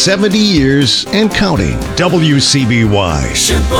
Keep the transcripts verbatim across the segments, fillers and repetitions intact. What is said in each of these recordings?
seventy years and counting. W C B Y.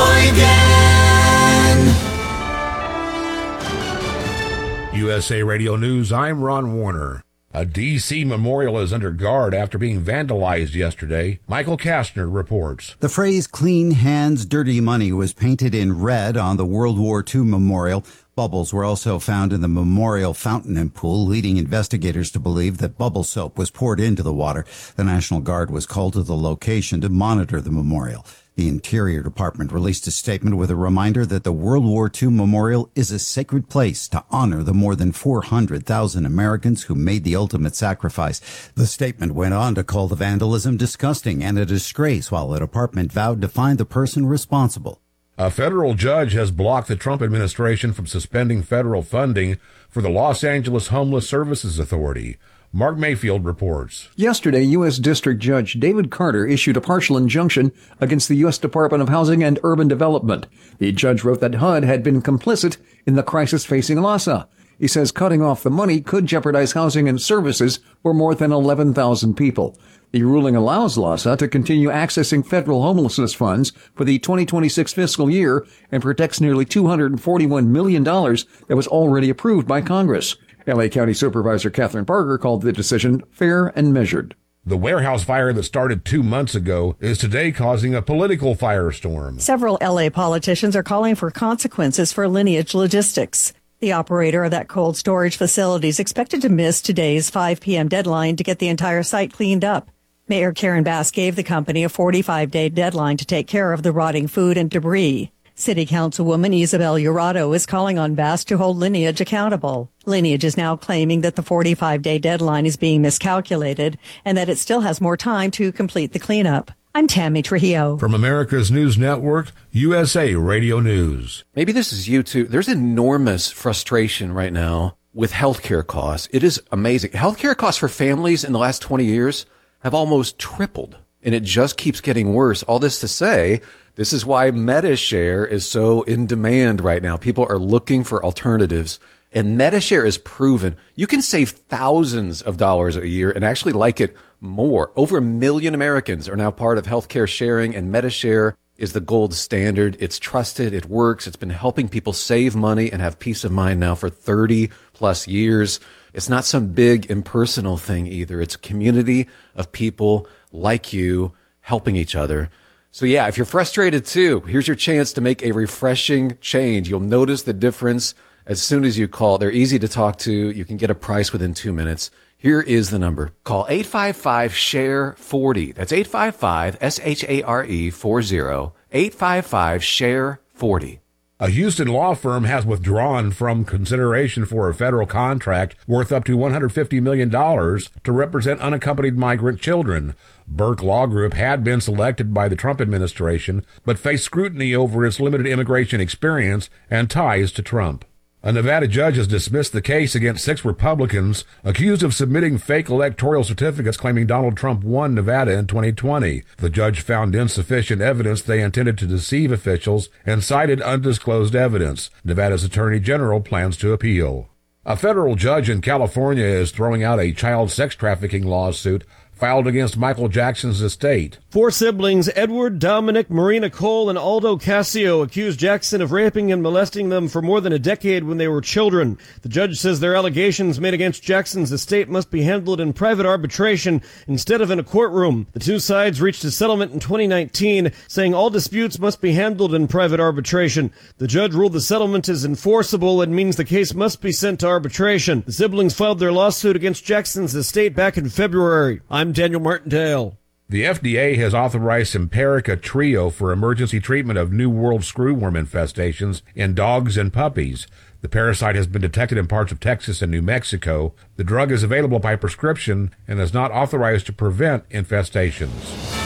U S A Radio News, I'm Ron Warner. A D C memorial is under guard after being vandalized yesterday. Michael Kastner reports. The phrase "clean hands, dirty money" was painted in red on the World War Two memorial. Bubbles were also found in the memorial fountain and pool, leading investigators to believe that bubble soap was poured into the water. The National Guard was called to the location to monitor the memorial. The Interior Department released a statement with a reminder that the World War Two Memorial is a sacred place to honor the more than four hundred thousand Americans who made the ultimate sacrifice. The statement went on to call the vandalism disgusting and a disgrace, while the department vowed to find the person responsible. A federal judge has blocked the Trump administration from suspending federal funding for the Los Angeles Homeless Services Authority. Mark Mayfield reports. Yesterday, U S. District Judge David Carter issued a partial injunction against the U S. Department of Housing and Urban Development. The judge wrote that H U D had been complicit in the crisis facing LAHSA. He says cutting off the money could jeopardize housing and services for more than eleven thousand people. The ruling allows LAHSA to continue accessing federal homelessness funds for the twenty twenty-six fiscal year and protects nearly two hundred forty-one million dollars that was already approved by Congress. L A County Supervisor Catherine Parker called the decision fair and measured. The warehouse fire that started two months ago is today causing a political firestorm. Several L A politicians are calling for consequences for Lineage Logistics. The operator of that cold storage facility is expected to miss today's five p.m. deadline to get the entire site cleaned up. Mayor Karen Bass gave the company a forty-five day deadline to take care of the rotting food and debris. City Councilwoman Isabel Jurado is calling on Bass to hold Lineage accountable. Lineage is now claiming that the forty-five day deadline is being miscalculated and that it still has more time to complete the cleanup. I'm Tammy Trujillo. From America's News Network, U S A Radio News. Maybe this is you too. There's enormous frustration right now with healthcare costs. It is amazing. Healthcare costs for families in the last twenty years have almost tripled, and it just keeps getting worse. All this to say, this is why MediShare is so in demand right now. People are looking for alternatives, and MediShare is proven. You can save thousands of dollars a year and actually like it more. Over a million Americans are now part of healthcare sharing, and MediShare is the gold standard. It's trusted. It works. It's been helping people save money and have peace of mind now for thirty plus years. It's not some big impersonal thing either. It's a community of people like you helping each other. So yeah, if you're frustrated too, here's your chance to make a refreshing change. You'll notice the difference as soon as you call. They're easy to talk to. You can get a price within two minutes. Here is the number. Call eight five five, S H A R E, forty. That's eight five five, S H A R E, forty. eight five five, S H A R E, forty. A Houston law firm has withdrawn from consideration for a federal contract worth up to one hundred fifty million dollars to represent unaccompanied migrant children. Burke Law Group had been selected by the Trump administration, but faced scrutiny over its limited immigration experience and ties to Trump. A Nevada judge has dismissed the case against six Republicans accused of submitting fake electoral certificates claiming Donald Trump won Nevada in twenty twenty. The judge found insufficient evidence they intended to deceive officials and cited undisclosed evidence. Nevada's Attorney General plans to appeal. A federal judge in California is throwing out a child sex trafficking lawsuit filed against Michael Jackson's estate. Four siblings, Edward, Dominic, Marina Cole, and Aldo Casio, accused Jackson of raping and molesting them for more than a decade when they were children. The judge says their allegations made against Jackson's estate must be handled in private arbitration instead of in a courtroom. The two sides reached a settlement in twenty nineteen, saying all disputes must be handled in private arbitration. The judge ruled the settlement is enforceable and means the case must be sent to arbitration. The siblings filed their lawsuit against Jackson's estate back in February. I'm Daniel Martindale. The F D A has authorized Simparica Trio for emergency treatment of New World screwworm infestations in dogs and puppies. The parasite has been detected in parts of Texas and New Mexico. The drug is available by prescription and is not authorized to prevent infestations.